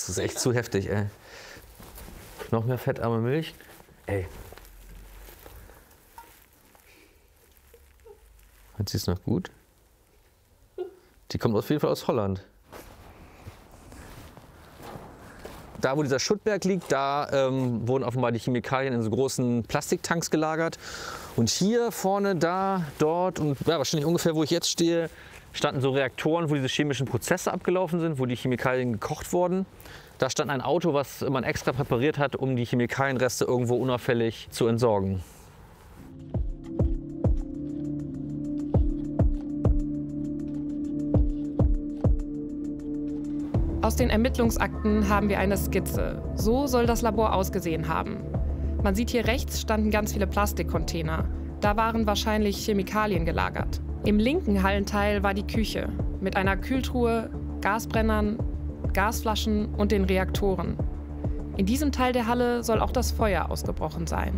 das ist echt zu heftig, ey. Noch mehr fettarme Milch. Ey. Hat sie es noch gut? Die kommt auf jeden Fall aus Holland. Da, wo dieser Schuttberg liegt, da wurden offenbar die Chemikalien in so großen Plastiktanks gelagert. Und hier vorne, da, dort und ja, wahrscheinlich ungefähr, wo ich jetzt stehe, standen so Reaktoren, wo diese chemischen Prozesse abgelaufen sind, wo die Chemikalien gekocht wurden. Da stand ein Auto, was man extra präpariert hat, um die Chemikalienreste irgendwo unauffällig zu entsorgen. Aus den Ermittlungsakten haben wir eine Skizze. So soll das Labor ausgesehen haben. Man sieht hier rechts standen ganz viele Plastikcontainer. Da waren wahrscheinlich Chemikalien gelagert. Im linken Hallenteil war die Küche mit einer Kühltruhe, Gasbrennern, Gasflaschen und den Reaktoren. In diesem Teil der Halle soll auch das Feuer ausgebrochen sein.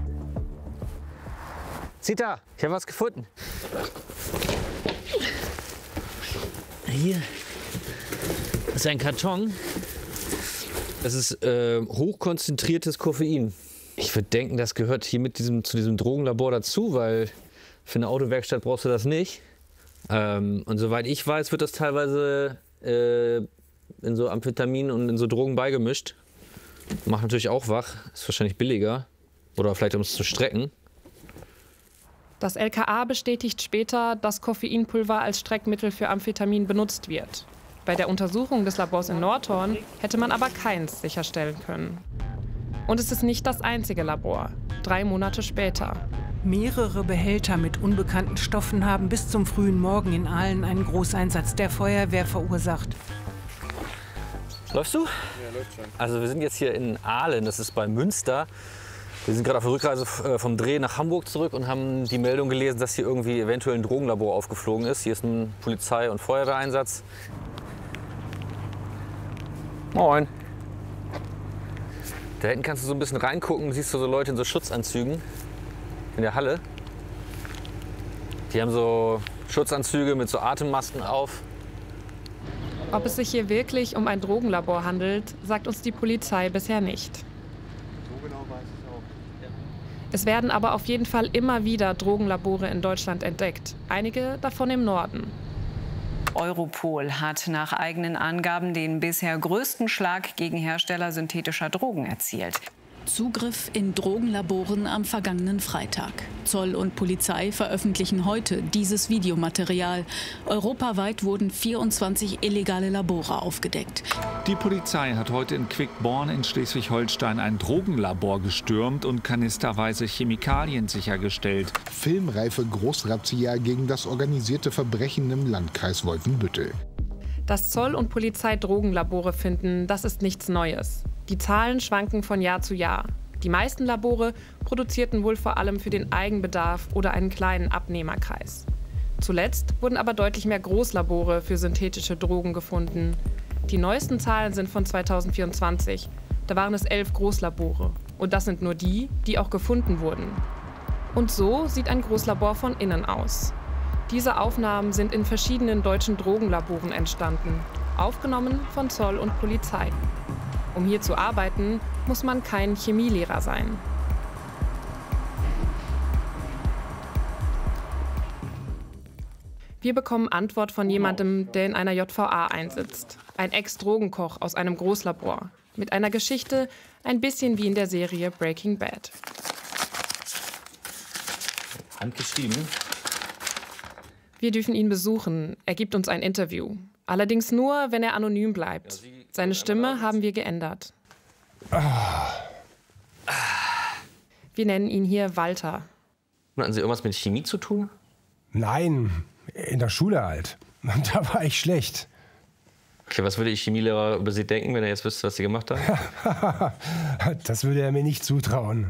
Zita, ich habe was gefunden. Hier ist ein Karton. Das ist hochkonzentriertes Koffein. Ich würde denken, das gehört hier zu diesem Drogenlabor dazu, weil für eine Autowerkstatt brauchst du das nicht. Und soweit ich weiß, wird das teilweise in so Amphetamin und in so Drogen beigemischt. Macht natürlich auch wach, ist wahrscheinlich billiger. Oder vielleicht um es zu strecken. Das LKA bestätigt später, dass Koffeinpulver als Streckmittel für Amphetamin benutzt wird. Bei der Untersuchung des Labors in Nordhorn hätte man aber keins sicherstellen können. Und es ist nicht das einzige Labor. 3 Monate später. Mehrere Behälter mit unbekannten Stoffen haben bis zum frühen Morgen in Aalen einen Großeinsatz der Feuerwehr verursacht. Läufst du? Ja, läuft schon. Also wir sind jetzt hier in Aalen, das ist bei Münster. Wir sind gerade auf der Rückreise vom Dreh nach Hamburg zurück und haben die Meldung gelesen, dass hier irgendwie eventuell ein Drogenlabor aufgeflogen ist. Hier ist ein Polizei- und Feuerwehreinsatz. Moin. Da hinten kannst du so ein bisschen reingucken, siehst du so Leute in so Schutzanzügen in der Halle. Die haben so Schutzanzüge mit so Atemmasken auf. Ob es sich hier wirklich um ein Drogenlabor handelt, sagt uns die Polizei bisher nicht. So genau weiß ich auch. Es werden aber auf jeden Fall immer wieder Drogenlabore in Deutschland entdeckt. Einige davon im Norden. Europol hat nach eigenen Angaben den bisher größten Schlag gegen Hersteller synthetischer Drogen erzielt. Zugriff in Drogenlaboren am vergangenen Freitag. Zoll und Polizei veröffentlichen heute dieses Videomaterial. Europaweit wurden 24 illegale Labore aufgedeckt. Die Polizei hat heute in Quickborn in Schleswig-Holstein ein Drogenlabor gestürmt und kanisterweise Chemikalien sichergestellt. Filmreife Großrazzia gegen das organisierte Verbrechen im Landkreis Wolfenbüttel. Dass Zoll und Polizei Drogenlabore finden, das ist nichts Neues. Die Zahlen schwanken von Jahr zu Jahr. Die meisten Labore produzierten wohl vor allem für den Eigenbedarf oder einen kleinen Abnehmerkreis. Zuletzt wurden aber deutlich mehr Großlabore für synthetische Drogen gefunden. Die neuesten Zahlen sind von 2024. Da waren es 11 Großlabore. Und das sind nur die, die auch gefunden wurden. Und so sieht ein Großlabor von innen aus. Diese Aufnahmen sind in verschiedenen deutschen Drogenlaboren entstanden, aufgenommen von Zoll und Polizei. Um hier zu arbeiten, muss man kein Chemielehrer sein. Wir bekommen Antwort von jemandem, der in einer JVA einsitzt. Ein Ex-Drogenkoch aus einem Großlabor. Mit einer Geschichte, ein bisschen wie in der Serie Breaking Bad. Handgeschrieben. Wir dürfen ihn besuchen. Er gibt uns ein Interview. Allerdings nur, wenn er anonym bleibt. Seine Stimme haben wir geändert. Wir nennen ihn hier Walter. Hatten Sie irgendwas mit Chemie zu tun? Nein, in der Schule halt. Da war ich schlecht. Okay, was würde Ihr Chemielehrer über Sie denken, wenn er jetzt wüsste, was Sie gemacht haben? Das würde er mir nicht zutrauen.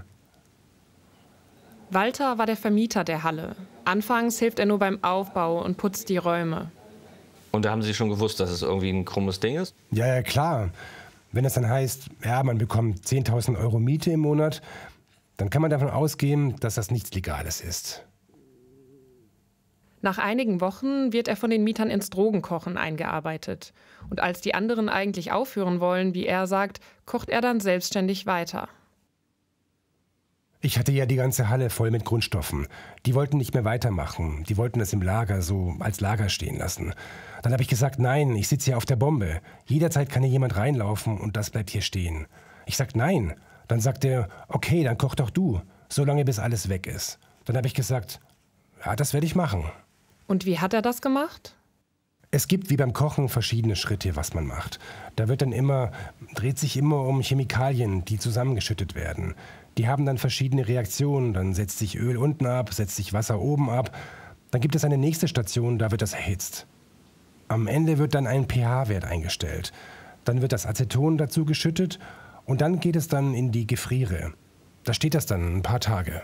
Walter war der Vermieter der Halle. Anfangs hilft er nur beim Aufbau und putzt die Räume. Und da haben Sie schon gewusst, dass es irgendwie ein krummes Ding ist? Ja, klar. Wenn es dann heißt, ja, man bekommt 10.000 Euro Miete im Monat, dann kann man davon ausgehen, dass das nichts Legales ist. Nach einigen Wochen wird er von den Mietern ins Drogenkochen eingearbeitet. Und als die anderen eigentlich aufhören wollen, wie er sagt, kocht er dann selbstständig weiter. Ich hatte ja die ganze Halle voll mit Grundstoffen. Die wollten nicht mehr weitermachen. Die wollten das im Lager so als Lager stehen lassen. Dann habe ich gesagt, nein, ich sitze hier auf der Bombe. Jederzeit kann hier jemand reinlaufen und das bleibt hier stehen. Ich sag nein. Dann sagt er, okay, dann koch doch du, solange bis alles weg ist. Dann habe ich gesagt, ja, das werde ich machen. Und wie hat er das gemacht? Es gibt wie beim Kochen verschiedene Schritte, was man macht. Da dreht sich immer um Chemikalien, die zusammengeschüttet werden. Die haben dann verschiedene Reaktionen. Dann setzt sich Öl unten ab, setzt sich Wasser oben ab. Dann gibt es eine nächste Station, da wird das erhitzt. Am Ende wird dann ein pH-Wert eingestellt. Dann wird das Aceton dazu geschüttet und dann geht es dann in die Gefriere. Da steht das dann ein paar Tage.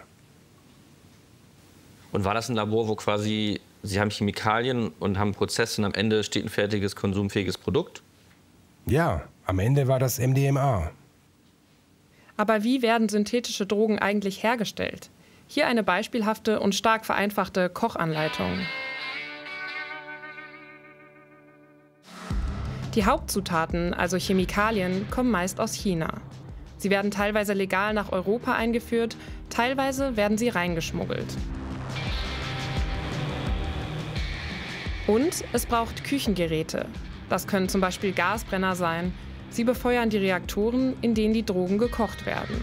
Und war das ein Labor, wo quasi Sie haben Chemikalien und haben Prozesse und am Ende steht ein fertiges, konsumfähiges Produkt? Ja, am Ende war das MDMA. Aber wie werden synthetische Drogen eigentlich hergestellt? Hier eine beispielhafte und stark vereinfachte Kochanleitung. Die Hauptzutaten, also Chemikalien, kommen meist aus China. Sie werden teilweise legal nach Europa eingeführt, teilweise werden sie reingeschmuggelt. Und es braucht Küchengeräte. Das können zum Beispiel Gasbrenner sein. Sie befeuern die Reaktoren, in denen die Drogen gekocht werden.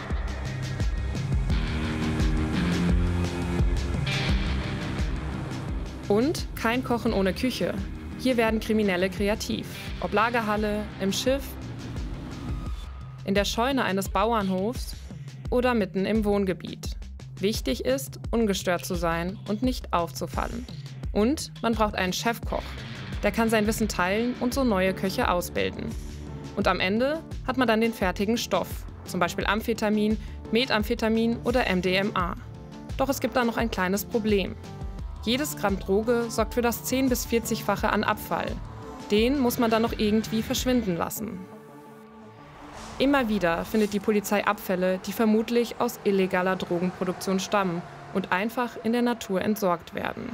Und kein Kochen ohne Küche. Hier werden Kriminelle kreativ. Ob Lagerhalle, im Schiff, in der Scheune eines Bauernhofs oder mitten im Wohngebiet. Wichtig ist, ungestört zu sein und nicht aufzufallen. Und man braucht einen Chefkoch. Der kann sein Wissen teilen und so neue Köche ausbilden. Und am Ende hat man dann den fertigen Stoff, zum Beispiel Amphetamin, Methamphetamin oder MDMA. Doch es gibt da noch ein kleines Problem. Jedes Gramm Droge sorgt für das 10- bis 40-fache an Abfall. Den muss man dann noch irgendwie verschwinden lassen. Immer wieder findet die Polizei Abfälle, die vermutlich aus illegaler Drogenproduktion stammen und einfach in der Natur entsorgt werden.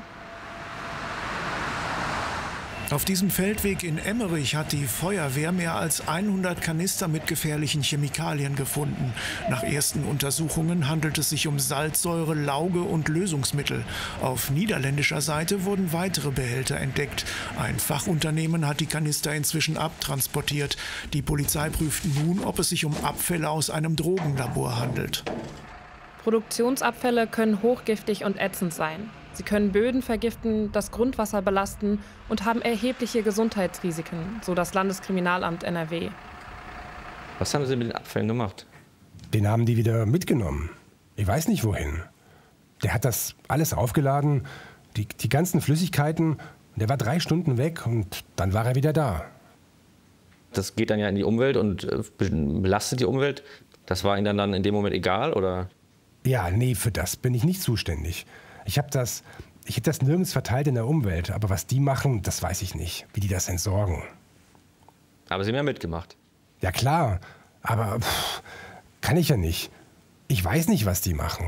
Auf diesem Feldweg in Emmerich hat die Feuerwehr mehr als 100 Kanister mit gefährlichen Chemikalien gefunden. Nach ersten Untersuchungen handelt es sich um Salzsäure, Lauge und Lösungsmittel. Auf niederländischer Seite wurden weitere Behälter entdeckt. Ein Fachunternehmen hat die Kanister inzwischen abtransportiert. Die Polizei prüft nun, ob es sich um Abfälle aus einem Drogenlabor handelt. Produktionsabfälle können hochgiftig und ätzend sein. Sie können Böden vergiften, das Grundwasser belasten und haben erhebliche Gesundheitsrisiken, so das Landeskriminalamt NRW. Was haben Sie mit den Abfällen gemacht? Den haben die wieder mitgenommen. Ich weiß nicht wohin. Der hat das alles aufgeladen, die ganzen Flüssigkeiten. Der war 3 Stunden weg und dann war er wieder da. Das geht dann ja in die Umwelt und belastet die Umwelt. Das war Ihnen dann in dem Moment egal, oder? Ja, nee, für das bin ich nicht zuständig. Ich hätte das nirgends verteilt in der Umwelt, aber was die machen, das weiß ich nicht, wie die das entsorgen. Aber Sie haben ja mitgemacht. Ja klar, aber kann ich ja nicht. Ich weiß nicht, was die machen.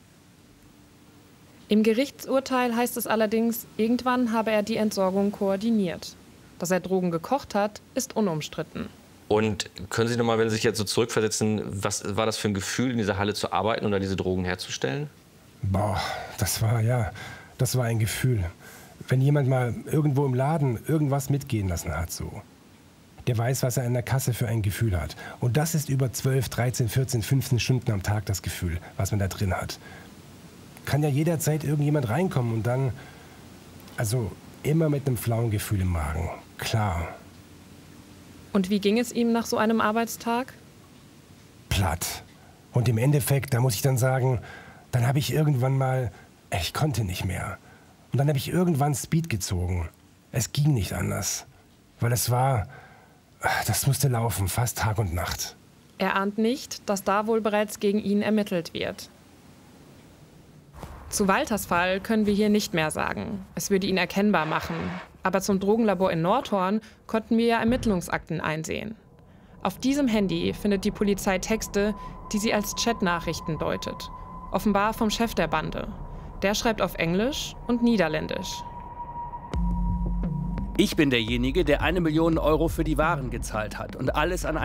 Im Gerichtsurteil heißt es allerdings, irgendwann habe er die Entsorgung koordiniert. Dass er Drogen gekocht hat, ist unumstritten. Und können Sie noch mal, wenn Sie sich jetzt so zurückversetzen, was war das für ein Gefühl, in dieser Halle zu arbeiten oder diese Drogen herzustellen? Boah, das war ein Gefühl. Wenn jemand mal irgendwo im Laden irgendwas mitgehen lassen hat, so. Der weiß, was er in der Kasse für ein Gefühl hat. Und das ist über 12, 13, 14, 15 Stunden am Tag das Gefühl, was man da drin hat. Kann ja jederzeit irgendjemand reinkommen und dann, also immer mit einem flauen Gefühl im Magen, klar. Und wie ging es ihm nach so einem Arbeitstag? Platt. Und im Endeffekt, da muss ich dann sagen, dann habe ich irgendwann mal, ich konnte nicht mehr. Und dann habe ich irgendwann Speed gezogen. Es ging nicht anders. Weil das musste laufen, fast Tag und Nacht. Er ahnt nicht, dass da wohl bereits gegen ihn ermittelt wird. Zu Walters Fall können wir hier nicht mehr sagen. Es würde ihn erkennbar machen. Aber zum Drogenlabor in Nordhorn konnten wir ja Ermittlungsakten einsehen. Auf diesem Handy findet die Polizei Texte, die sie als Chatnachrichten deutet. Offenbar vom Chef der Bande. Der schreibt auf Englisch und Niederländisch. Ich bin derjenige, der 1 Million Euro für die Waren gezahlt hat und alles an